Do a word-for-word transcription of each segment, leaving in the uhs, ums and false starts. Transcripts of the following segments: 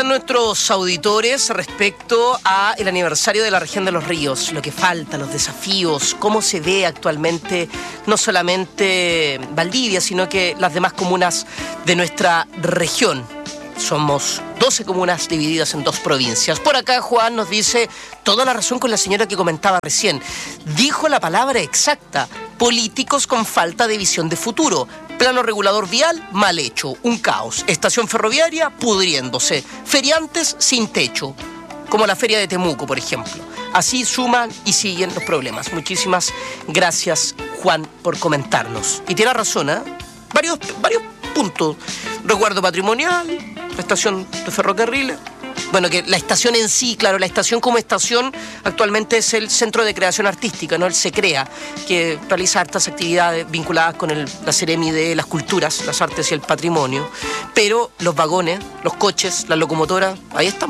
están nuestros auditores respecto a el aniversario de la región de los ríos? Lo que falta, los desafíos, cómo se ve actualmente no solamente Valdivia, sino que las demás comunas de nuestra región. Somos doce comunas divididas en dos provincias. Por acá Juan nos dice toda la razón con la señora que comentaba recién. Dijo la palabra exacta: políticos con falta de visión de futuro. Plano regulador vial mal hecho, un caos. Estación ferroviaria pudriéndose. Feriantes sin techo, como la feria de Temuco, por ejemplo. Así suman y siguen los problemas. Muchísimas gracias, Juan, por comentarnos. Y tiene razón, ¿eh? Varios, varios puntos. Resguardo patrimonial, la estación de ferrocarriles. Bueno, que la estación en sí, claro, la estación como estación actualmente es el Centro de Creación Artística, ¿no? El SECREA, que realiza hartas actividades vinculadas con el, la Seremi de las Culturas, las Artes y el Patrimonio. Pero los vagones, los coches, las locomotoras, ahí están.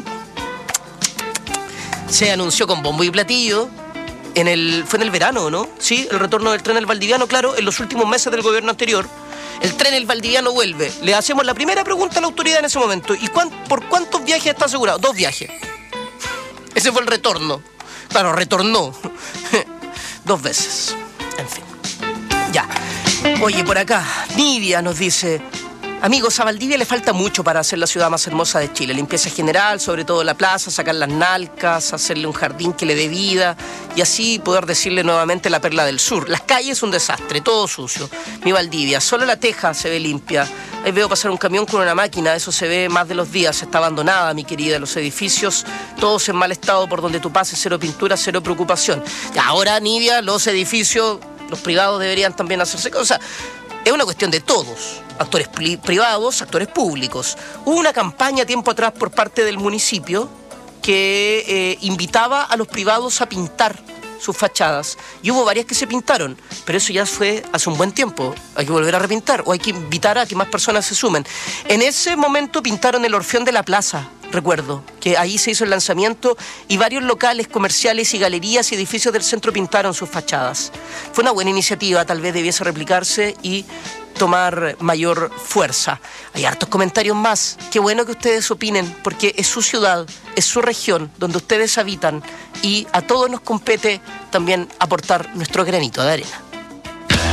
Se anunció con bombo y platillo. En el, fue en el verano, ¿no? Sí, el retorno del tren El Valdiviano, claro, en los últimos meses del gobierno anterior. El tren El Valdiviano vuelve. Le hacemos la primera pregunta a la autoridad en ese momento. ¿Y cuán, por cuántos viajes está asegurado? Dos viajes. Ese fue el retorno. Claro, retornó. Dos veces. En fin. Ya. Oye, por acá, Nidia nos dice: amigos, a Valdivia le falta mucho para hacer la ciudad más hermosa de Chile. Limpieza general, sobre todo la plaza, sacar las nalcas, hacerle un jardín que le dé vida y así poder decirle nuevamente la perla del sur. Las calles un desastre, todo sucio. Mi Valdivia, solo la teja se ve limpia. Ahí veo pasar un camión con una máquina, eso se ve más de los días. Está abandonada, mi querida. Los edificios, todos en mal estado por donde tú pases, cero pintura, cero preocupación. Y ahora, Nidia, los edificios, los privados deberían también hacerse cosas. Es una cuestión de todos, actores privados, actores públicos. Hubo una campaña tiempo atrás por parte del municipio que eh, invitaba a los privados a pintar sus fachadas. Y hubo varias que se pintaron, pero eso ya fue hace un buen tiempo. Hay que volver a repintar o hay que invitar a que más personas se sumen. En ese momento pintaron el Orfeón de la Plaza, recuerdo, que ahí se hizo el lanzamiento y varios locales comerciales y galerías y edificios del centro pintaron sus fachadas. Fue una buena iniciativa, tal vez debiese replicarse y tomar mayor fuerza. Hay hartos comentarios más. Qué bueno que ustedes opinen, porque es su ciudad, es su región, donde ustedes habitan y a todos nos compete también aportar nuestro granito de arena.